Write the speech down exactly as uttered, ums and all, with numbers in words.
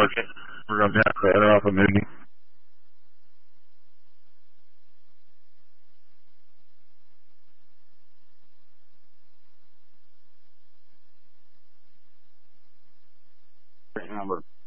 Okay. We're going to have to enter off a movie. Number.